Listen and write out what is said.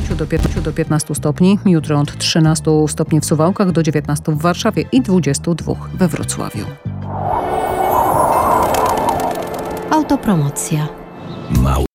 do 15 stopni, jutro od 13 stopni w Suwałkach do 19 w Warszawie i 22 we Wrocławiu. Autopromocja.